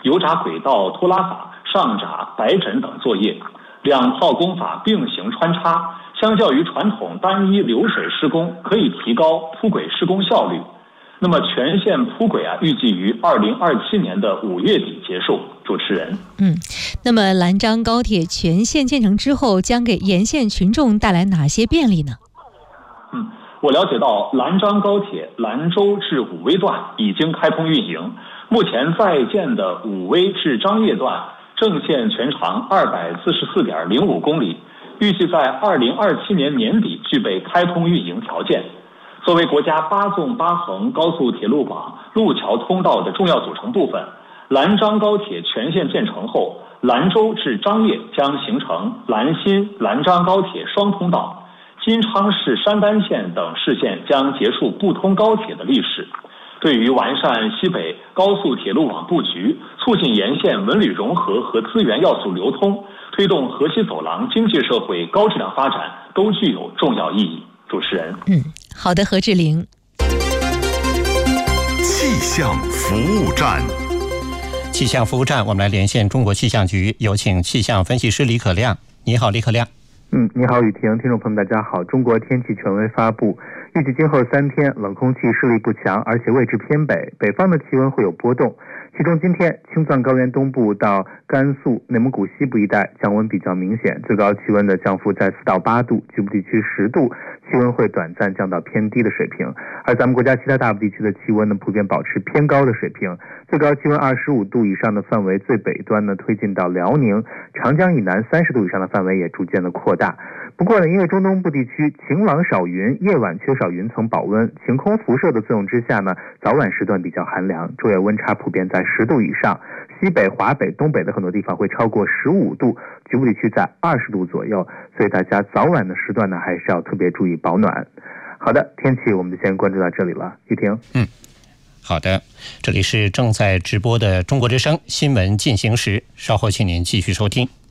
油闸轨道拖拉法、上闸、白枕等作业，两套工法并行穿插，相较于传统单一流水施工，可以提高铺轨施工效率。那么全线铺轨预计于2027年的5月底结束。主持人， 那么兰漳高铁全线建成之后，将给沿线群众带来哪些便利呢？ 我了解到，兰漳高铁兰州至武威段已经开通运营，目前在建的武威至张掖段正线全长244.05公里，预计在2027年年底具备开通运营条件。作为国家8纵8横高速铁路网路桥通道的重要组成部分，兰漳高铁全线建成后，兰州至张掖将形成兰新兰漳高铁双通道，金昌市山丹县等市县将结束不通高铁的历史。对于完善西北高速铁路网布局，促进沿线文旅融合和资源要素流通，推动河西走廊经济社会高质量发展，都具有重要意义。主持人， 好的，何志玲。 气象服务站， 气象服务站，我们来连线中国气象局，有请气象分析师李可亮。你好，李可亮。 你好，雨婷，听众朋友们大家好。中国天气权威发布，预计今后3天冷空气势力不强，而且位置偏北，北方的气温会有波动。其中今天青藏高原东部到甘肃、内蒙古西部一带降温比较明显，最高气温的降幅在4到8度，局部地区10度，气温会短暂降到偏低的水平。而咱们国家其他大部地区的气温呢，普遍保持偏高的水平，最高气温25度以上的范围最北端呢推进到辽宁，长江以南30度以上的范围也逐渐的扩大。不过呢，因为中东部地区晴朗少云，夜晚缺少云层保温，晴空辐射的作用之下呢，早晚时段比较寒凉，昼夜温差普遍在10度以上，西北、华北、东北的很多地方会超过15度，局部地区在20度左右，所以大家早晚的时段呢，还是要特别注意保暖。好的，天气我们就先关注到这里了。雨婷， 好的，这里是正在直播的中国之声新闻进行时，稍后请您继续收听。